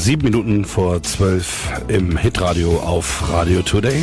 7 Minuten vor 12 im Hitradio auf Radio Today.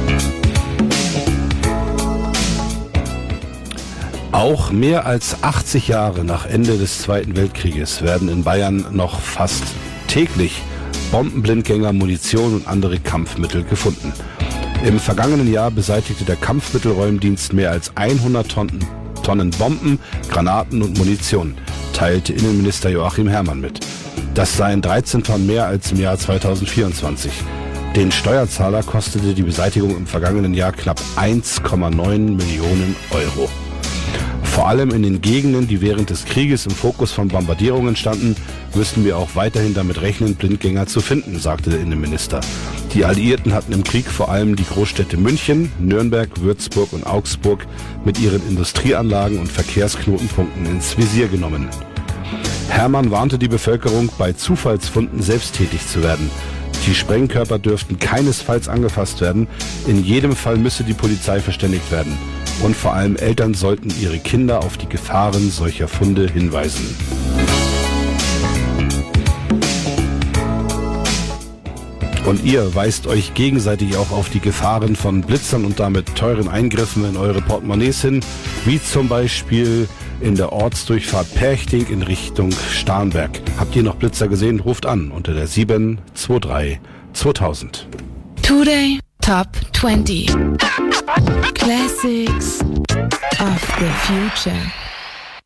Auch mehr als 80 Jahre nach Ende des Zweiten Weltkrieges werden in Bayern noch fast täglich Bombenblindgänger, Munition und andere Kampfmittel gefunden. Im vergangenen Jahr beseitigte der Kampfmittelräumdienst mehr als 100 Tonnen Bomben, Granaten und Munition, teilte Innenminister Joachim Herrmann mit. Das seien 13 Tonnen mehr als im Jahr 2024. Den Steuerzahler kostete die Beseitigung im vergangenen Jahr knapp 1,9 Millionen Euro. Vor allem in den Gegenden, die während des Krieges im Fokus von Bombardierungen standen, müssen wir auch weiterhin damit rechnen, Blindgänger zu finden, sagte der Innenminister. Die Alliierten hatten im Krieg vor allem die Großstädte München, Nürnberg, Würzburg und Augsburg mit ihren Industrieanlagen und Verkehrsknotenpunkten ins Visier genommen. Herrmann warnte die Bevölkerung, bei Zufallsfunden selbsttätig zu werden. Die Sprengkörper dürften keinesfalls angefasst werden. In jedem Fall müsse die Polizei verständigt werden. Und vor allem Eltern sollten ihre Kinder auf die Gefahren solcher Funde hinweisen. Und ihr weist euch gegenseitig auch auf die Gefahren von Blitzern und damit teuren Eingriffen in eure Portemonnaies hin, wie zum Beispiel in der Ortsdurchfahrt Perchting in Richtung Starnberg. Habt ihr noch Blitzer gesehen? Ruft an unter der 723 2000. Today Top 20 Classics of the Future.